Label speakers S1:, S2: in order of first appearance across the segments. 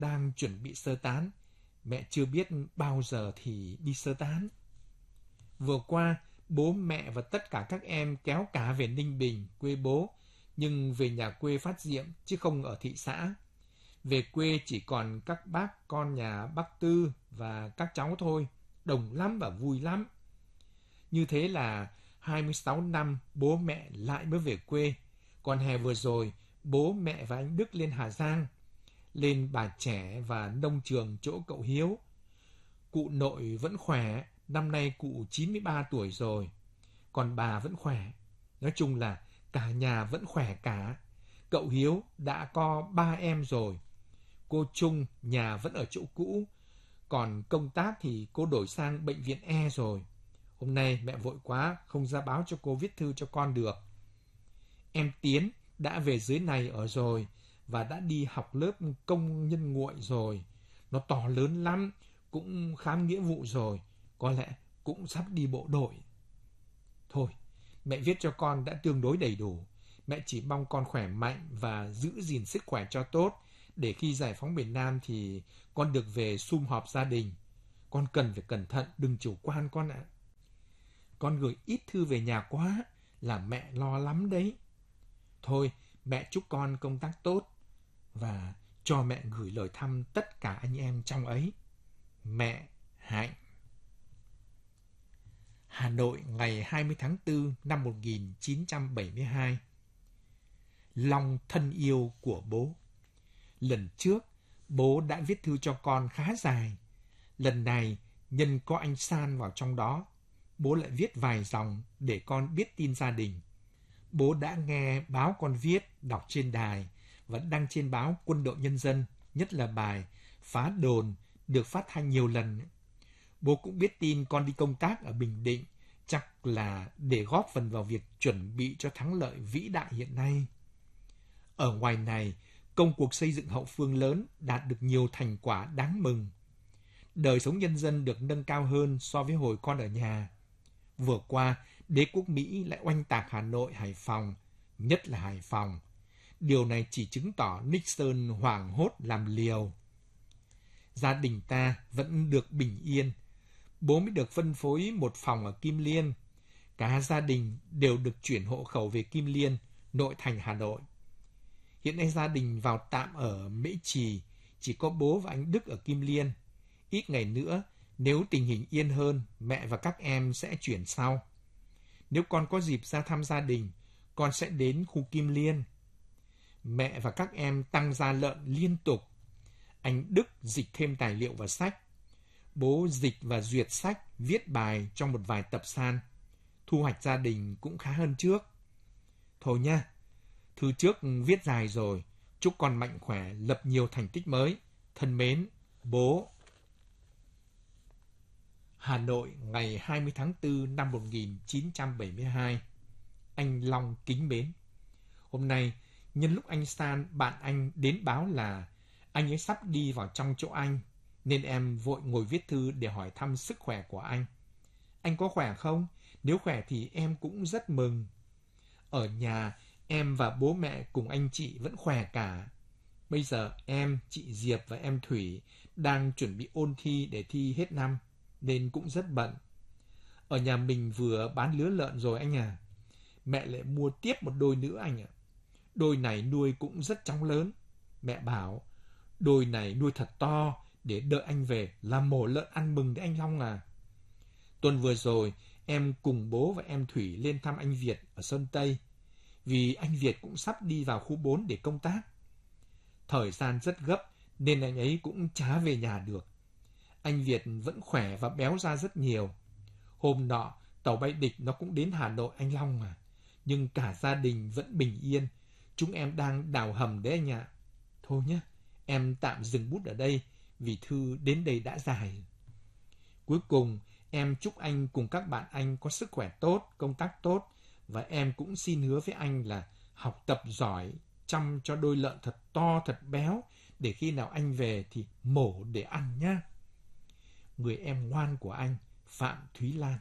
S1: đang chuẩn bị sơ tán. Mẹ chưa biết bao giờ thì đi sơ tán. Vừa qua, bố mẹ và tất cả các em kéo cả về Ninh Bình, quê bố, nhưng về nhà quê Phát Diệm chứ không ở thị xã. Về quê chỉ còn các bác con nhà bác Tư và các cháu thôi, đồng lắm và vui lắm. Như thế là 26 năm bố mẹ lại mới về quê. Còn hè vừa rồi, bố mẹ và anh Đức lên Hà Giang, lên Bà Trẻ và nông trường chỗ cậu Hiếu. Cụ nội vẫn khỏe, năm nay cụ 93 tuổi rồi, còn bà vẫn khỏe. Nói chung là cả nhà vẫn khỏe cả. Cậu Hiếu đã có 3 em rồi. Cô Trung nhà vẫn ở chỗ cũ, còn công tác thì cô đổi sang bệnh viện E rồi. Hôm nay mẹ vội quá, không ra báo cho cô viết thư cho con được. Em Tiến đã về dưới này ở rồi và đã đi học lớp công nhân nguội rồi. Nó to lớn lắm, cũng khám nghĩa vụ rồi, có lẽ cũng sắp đi bộ đội. Thôi, mẹ viết cho con đã tương đối đầy đủ. Mẹ chỉ mong con khỏe mạnh và giữ gìn sức khỏe cho tốt, để khi giải phóng miền Nam thì con được về sum họp gia đình. Con cần phải cẩn thận, đừng chủ quan con ạ. Con gửi ít thư về nhà quá, là mẹ lo lắm đấy. Thôi, mẹ chúc con công tác tốt, và cho mẹ gửi lời thăm tất cả anh em trong ấy. Mẹ Hạnh. Hà Nội ngày 20 tháng 4 năm 1972. Long thân yêu của bố. Lần trước, bố đã viết thư cho con khá dài. Lần này, nhân có anh San vào trong đó, bố lại viết vài dòng để con biết tin gia đình. Bố đã nghe báo con viết, đọc trên đài và đăng trên báo Quân đội Nhân dân, nhất là bài Phá đồn được phát thanh nhiều lần. Bố cũng biết tin con đi công tác ở Bình Định, chắc là để góp phần vào việc chuẩn bị cho thắng lợi vĩ đại hiện nay. Ở ngoài này, công cuộc xây dựng hậu phương lớn đạt được nhiều thành quả đáng mừng. Đời sống nhân dân được nâng cao hơn so với hồi con ở nhà. Vừa qua, đế quốc Mỹ lại oanh tạc Hà Nội, Hải Phòng, nhất là Hải Phòng. Điều này chỉ chứng tỏ Nixon hoảng hốt làm liều. Gia đình ta vẫn được bình yên. Bố mới được phân phối một phòng ở Kim Liên. Cả gia đình đều được chuyển hộ khẩu về Kim Liên, nội thành Hà Nội. Hiện nay gia đình vào tạm ở Mễ Trì, chỉ có bố và anh Đức ở Kim Liên. Ít ngày nữa, nếu tình hình yên hơn, mẹ và các em sẽ chuyển sau. Nếu con có dịp ra thăm gia đình, con sẽ đến khu Kim Liên. Mẹ và các em tăng gia lợn liên tục. Anh Đức dịch thêm tài liệu và sách. Bố dịch và duyệt sách, viết bài trong một vài tập san. Thu hoạch gia đình cũng khá hơn trước. Thôi nha, thư trước viết dài rồi. Chúc con mạnh khỏe, lập nhiều thành tích mới. Thân mến, bố. Hà Nội ngày 20 tháng 4 năm 1972. Anh Long kính mến. Hôm nay, nhân lúc anh San, bạn anh đến báo là anh ấy sắp đi vào trong chỗ anh, nên em vội ngồi viết thư để hỏi thăm sức khỏe của anh. Anh có khỏe không? Nếu khỏe thì em cũng rất mừng. Ở nhà, em và bố mẹ cùng anh chị vẫn khỏe cả. Bây giờ em, chị Diệp và em Thủy đang chuẩn bị ôn thi để thi hết năm, nên cũng rất bận. Ở nhà mình vừa bán lứa lợn rồi anh à. Mẹ lại mua tiếp một đôi nữa anh ạ. Đôi này nuôi cũng rất chóng lớn. Mẹ bảo, đôi này nuôi thật to, để đợi anh về làm mổ lợn ăn mừng đấy anh Long à. Tuần vừa rồi, em cùng bố và em Thủy lên thăm anh Việt ở Sơn Tây, vì anh Việt cũng sắp đi vào khu 4 để công tác. Thời gian rất gấp, nên anh ấy cũng chả về nhà được. Anh Việt vẫn khỏe và béo ra rất nhiều. Hôm nọ, tàu bay địch nó cũng đến Hà Nội anh Long à. Nhưng cả gia đình vẫn bình yên. Chúng em đang đào hầm đấy anh ạ. Thôi nhé, em tạm dừng bút ở đây, vì thư đến đây đã dài. Cuối cùng, em chúc anh cùng các bạn anh có sức khỏe tốt, công tác tốt, và em cũng xin hứa với anh là học tập giỏi, chăm cho đôi lợn thật to, thật béo, để khi nào anh về thì mổ để ăn nhá. Người em ngoan của anh, Phạm Thúy Lan.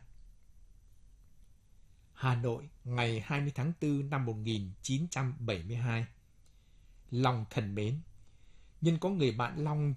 S1: Hà Nội, ngày 20 tháng 4 năm 1972. Long thân mến, nhân có người bạn Long